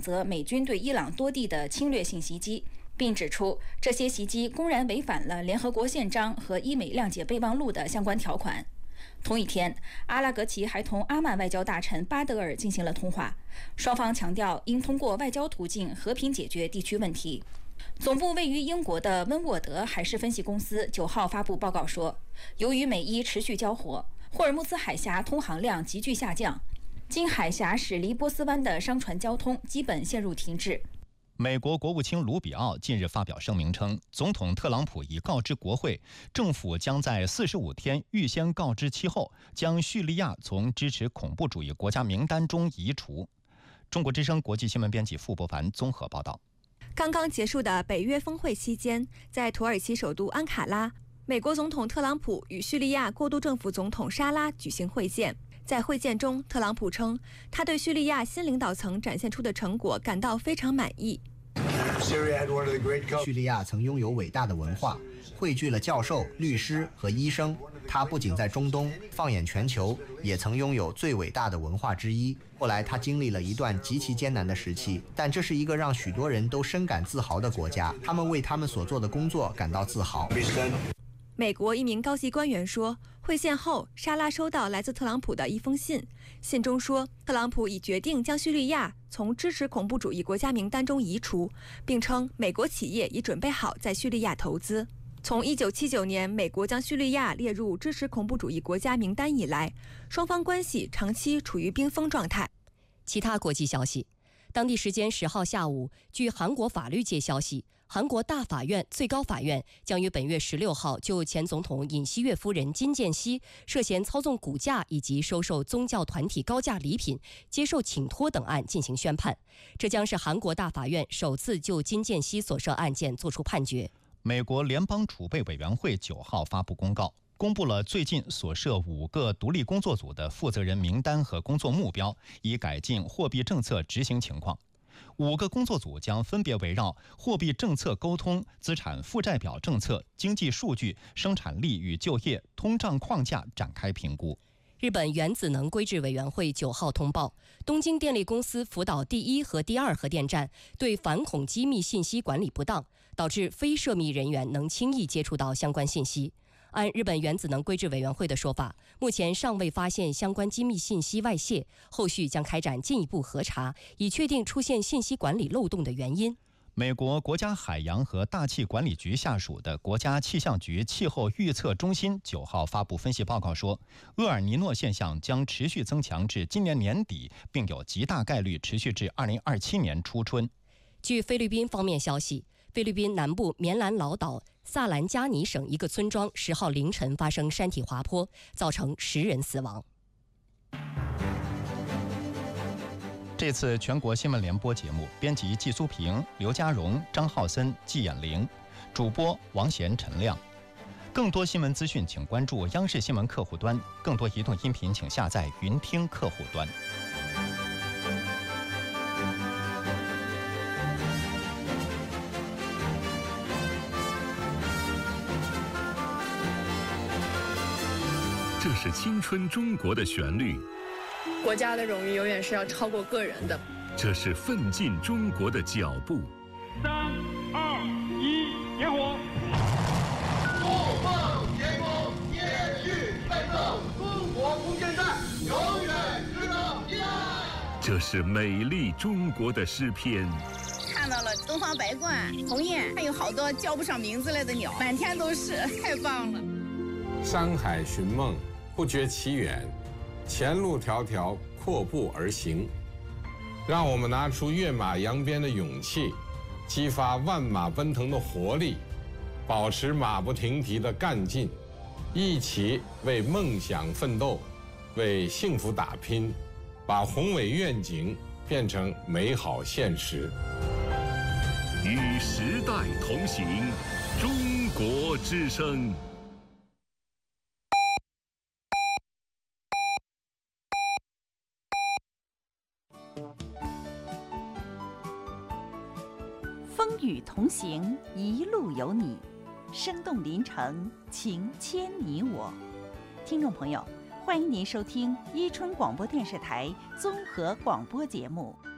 责美军对伊朗多地的侵略性袭击，并指出这些袭击公然违反了联合国宪章和伊美谅解备忘录的相关条款。同一天，阿拉格齐还同阿曼外交大臣巴德尔进行了通话，双方强调应通过外交途径和平解决地区问题。总部位于英国的温沃德海事分析公司9号发布报告说，由于美伊持续交火，霍尔木兹海峡通航量急剧下降，经海峡驶离波斯湾的商船交通基本陷入停滞。 美国国务卿卢比奥近日发表声明称，总统特朗普已告知国会，政府将在45天预先告知期后，将叙利亚从支持恐怖主义国家名单中移除。中国之声国际新闻编辑傅伯凡综合报道。 刚刚结束的北约峰会期间，在土耳其首都安卡拉，美国总统特朗普与叙利亚过渡政府总统沙拉举行会见。在会见中，特朗普称，他对叙利亚新领导层展现出的成果感到非常满意。 叙利亚曾拥有伟大的文化，汇聚了教授、律师和医生。它不仅在中东，放眼全球，也曾拥有最伟大的文化之一。后来，它经历了一段极其艰难的时期，但这是一个让许多人都深感自豪的国家。他们为他们所做的工作感到自豪。 美国一名高级官员说，会见后，沙拉收到来自特朗普的一封信，信中说，特朗普已决定将叙利亚从支持恐怖主义国家名单中移除，并称美国企业已准备好在叙利亚投资。从1979年美国将叙利亚列入支持恐怖主义国家名单以来，双方关系长期处于冰封状态。 其他国际消息，当地时间10号下午，据韩国法律界消息，韩国大法院、最高法院将于本月16号就前总统尹锡悦夫人金建熙涉嫌操纵股价以及收受宗教团体高价礼品、接受请托等案进行宣判。这将是韩国大法院首次就金建熙所涉案件作出判决。 美国联邦储备委员会9号发布公告，公布了最近所涉5个独立工作组的负责人名单和工作目标，以改进货币政策执行情况。5个工作组将分别围绕货币政策沟通、资产负债表政策、经济数据、生产力与就业、通胀框架展开评估。 日本原子能规制委员会9号通报，东京电力公司福岛第1和第2核电站对反恐机密信息管理不当，导致非涉密人员能轻易接触到相关信息。按日本原子能规制委员会的说法，目前尚未发现相关机密信息外泄，后续将开展进一步核查，以确定出现信息管理漏洞的原因。 美国国家海洋和大气管理局下属的国家气象局气候预测中心9号发布分析报告说，厄尔尼诺现象将持续增强至今年年底，并有极大概率持续至2027年初春。 据菲律宾方面消息，菲律宾南部棉兰老岛萨兰加尼省一个村庄10号凌晨发生山体滑坡，造成10人死亡。 这次全国新闻联播节目，编辑季苏平、刘家荣、张浩森、季衍玲，主播王贤、陈亮。更多新闻资讯，请关注央视新闻客户端；更多移动音频，请下载云听客户端。 这是青春中国的旋律。 国家的荣誉永远是要超过个人的。 这是奋进中国的脚步。 3、2、1，点火！ 不放前功，延续奋斗，中国空间站永远值得依赖。 这是美丽中国的诗篇。 看到了东方白鹳、鸿雁，还有好多叫不上名字来的鸟，满天都是，太棒了。 山海寻梦，不觉其远。前路迢迢，阔步而行。让我们拿出跃马扬鞭的勇气，激发万马奔腾的活力，保持马不停蹄的干劲，一起为梦想奋斗，为幸福打拼，把宏伟愿景变成美好现实。 与时代同行，中国之声。 风雨同行，一路有你，生动临城，情牵你我。听众朋友，欢迎您收听伊春广播电视台综合广播节目。